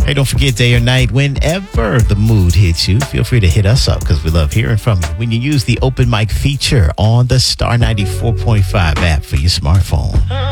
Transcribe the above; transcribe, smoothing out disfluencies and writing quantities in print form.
Hey, don't forget, day or night, whenever the mood hits you, feel free to hit us up because we love hearing from you. When you use the open mic feature on the Star 94.5 app for your smartphone.